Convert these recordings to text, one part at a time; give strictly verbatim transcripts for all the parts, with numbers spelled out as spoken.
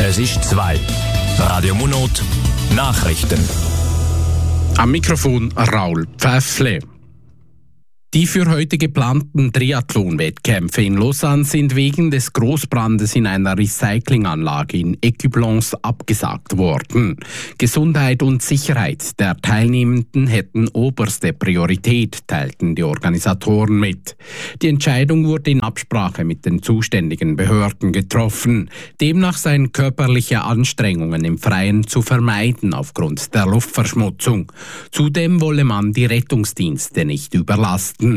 Es ist zwei. Radio Monot Nachrichten. Am Mikrofon Raul Pfäffle. Die für heute geplanten Triathlon-Wettkämpfe in Lausanne sind wegen des Großbrandes in einer Recyclinganlage in Écublens abgesagt worden. Gesundheit und Sicherheit der Teilnehmenden hätten oberste Priorität, teilten die Organisatoren mit. Die Entscheidung wurde in Absprache mit den zuständigen Behörden getroffen. Demnach seien körperliche Anstrengungen im Freien zu vermeiden aufgrund der Luftverschmutzung. Zudem wolle man die Rettungsdienste nicht überlasten.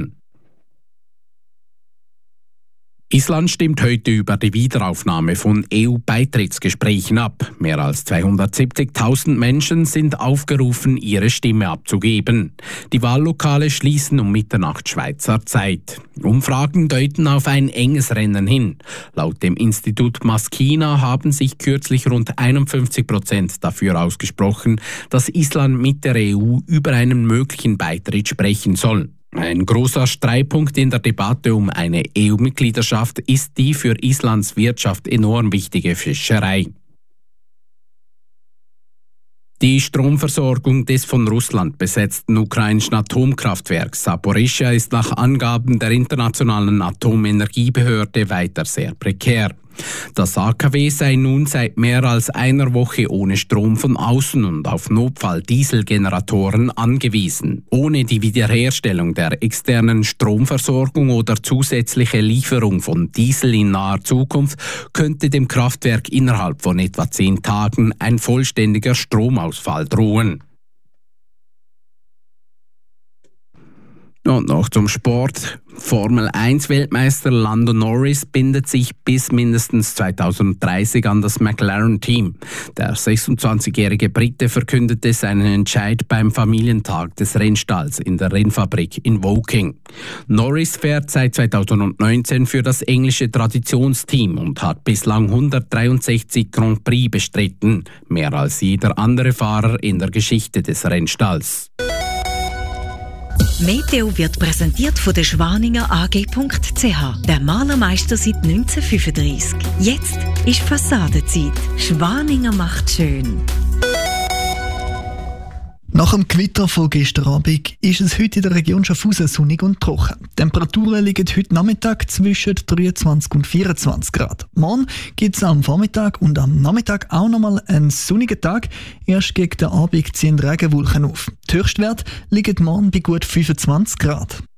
Island stimmt heute über die Wiederaufnahme von E U-Beitrittsgesprächen ab. Mehr als zweihundertsiebzigtausend Menschen sind aufgerufen, ihre Stimme abzugeben. Die Wahllokale schließen um Mitternacht Schweizer Zeit. Umfragen deuten auf ein enges Rennen hin. Laut dem Institut Maskina haben sich kürzlich rund einundfünfzig Prozent dafür ausgesprochen, dass Island mit der E U über einen möglichen Beitritt sprechen soll. Ein großer Streitpunkt in der Debatte um eine E U-Mitgliedschaft ist die für Islands Wirtschaft enorm wichtige Fischerei. Die Stromversorgung des von Russland besetzten ukrainischen Atomkraftwerks Saporischschja ist nach Angaben der Internationalen Atomenergiebehörde weiter sehr prekär. Das A K W sei nun seit mehr als einer Woche ohne Strom von außen und auf Notfall-Dieselgeneratoren angewiesen. Ohne die Wiederherstellung der externen Stromversorgung oder zusätzliche Lieferung von Diesel in naher Zukunft könnte dem Kraftwerk innerhalb von etwa zehn Tagen ein vollständiger Stromausfall drohen. Und noch zum Sport. Formel eins Weltmeister Lando Norris bindet sich bis mindestens zweitausenddreißig an das McLaren-Team. Der sechsundzwanzigjährige Brite verkündete seinen Entscheid beim Familientag des Rennstalls in der Rennfabrik in Woking. Norris fährt seit zweitausendneunzehn für das englische Traditionsteam und hat bislang hundertdreiundsechzig Grand Prix bestritten, mehr als jeder andere Fahrer in der Geschichte des Rennstalls. Meteo wird präsentiert von der Schwaninger A G punkt C H. Der Malermeister seit neunzehnhundertfünfunddreissig. Jetzt ist Fassadenzeit. Schwaninger macht schön. Nach dem Gewitter von gestern Abend ist es heute in der Region Schaffhausen sonnig und trocken. Die Temperaturen liegen heute Nachmittag zwischen dreiundzwanzig und vierundzwanzig Grad. Morgen gibt es am Vormittag und am Nachmittag auch nochmal einen sonnigen Tag. Erst gegen den Abend ziehen Regenwolken auf. Die Höchstwerte liegen morgen bei gut fünfundzwanzig Grad.